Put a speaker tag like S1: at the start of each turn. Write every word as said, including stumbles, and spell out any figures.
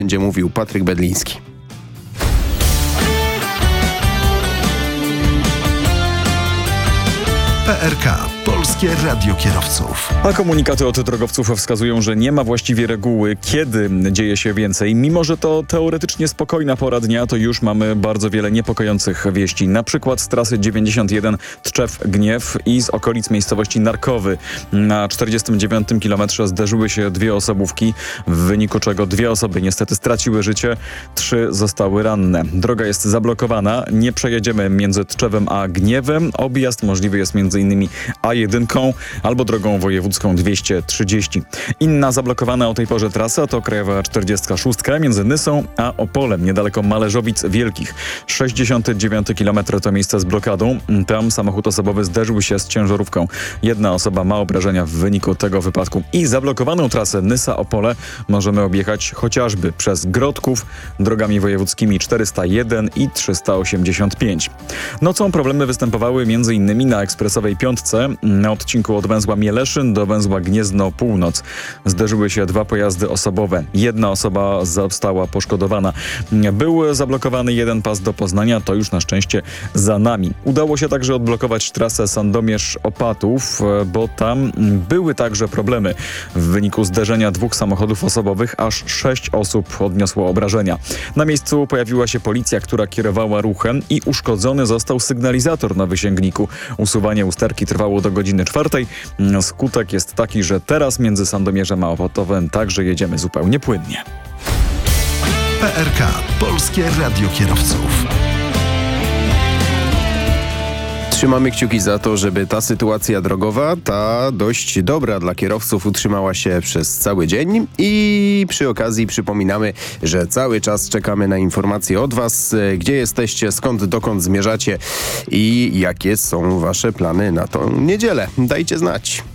S1: Będzie mówił Patryk Bedliński.
S2: P R K. Polskie Radio Kierowców.
S3: A komunikaty od drogowców wskazują, że nie ma właściwie reguły, kiedy dzieje się więcej. Mimo że to teoretycznie spokojna pora dnia, to już mamy bardzo wiele niepokojących wieści. Na przykład z trasy dziewięćdziesiąt jeden Tczew-Gniew i z okolic miejscowości Narkowy. Na czterdziestym dziewiątym kilometrze zderzyły się dwie osobówki, w wyniku czego dwie osoby niestety straciły życie, trzy zostały ranne. Droga jest zablokowana, nie przejedziemy między Tczewem a Gniewem. Objazd możliwy jest między innymi A jeden albo drogą wojewódzką dwieście trzydzieści. Inna zablokowana o tej porze trasa to Krajowa czterdziestka szóstka między Nysą a Opolem, niedaleko Malerzowic Wielkich. sześćdziesiąty dziewiąty kilometr to miejsce z blokadą. Tam samochód osobowy zderzył się z ciężarówką. Jedna osoba ma obrażenia w wyniku tego wypadku. I zablokowaną trasę Nysa-Opole możemy objechać chociażby przez Grodków drogami wojewódzkimi czterysta jeden i trzysta osiemdziesiąt pięć. Nocą problemy występowały między innymi na ekspresowej piątce na odcinku od węzła Mieleszyn do węzła Gniezno Północ. Zderzyły się dwa pojazdy osobowe. Jedna osoba została poszkodowana. Był zablokowany jeden pas do Poznania, to już na szczęście za nami. Udało się także odblokować trasę Sandomierz-Opatów, bo tam były także problemy. W wyniku zderzenia dwóch samochodów osobowych aż sześć osób odniosło obrażenia. Na miejscu pojawiła się policja, która kierowała ruchem i uszkodzony został sygnalizator na wysięgniku. Usuwanie usterki trwało do godziny czwartej. Skutek jest taki, że teraz między Sandomierzem a Opatowem także jedziemy zupełnie płynnie.
S2: P R K. Polskie Radio Kierowców.
S1: Trzymamy kciuki za to, żeby ta sytuacja drogowa, ta dość dobra dla kierowców, utrzymała się przez cały dzień i przy okazji przypominamy, że cały czas czekamy na informacje od Was, gdzie jesteście, skąd, dokąd zmierzacie i jakie są Wasze plany na tą niedzielę. Dajcie znać.